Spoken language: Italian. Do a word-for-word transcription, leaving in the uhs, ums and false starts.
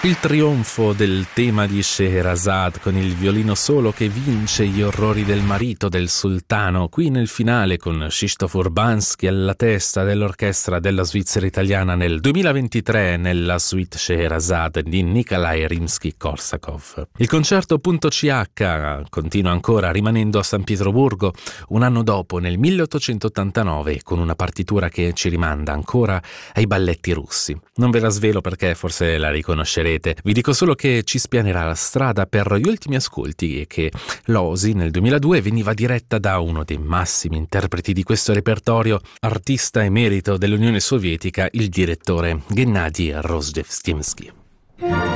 Il trionfo del tema di Scheherazade con il violino solo che vince gli orrori del marito del sultano, qui nel finale con Krzysztof Urbanski alla testa dell'orchestra della Svizzera italiana nel duemilaventitré nella suite Scheherazade di Nikolai Rimsky-Korsakov. Il concerto .ch continua ancora rimanendo a San Pietroburgo un anno dopo, nel milleottocentottantanove, con una partitura che ci rimanda ancora ai balletti russi. Non ve la svelo perché forse la riconoscerete. Vi dico solo che ci spianerà la strada per gli ultimi ascolti e che l'Osi nel duemiladue veniva diretta da uno dei massimi interpreti di questo repertorio, artista emerito dell'Unione Sovietica, il direttore Gennady Rozhdestvensky.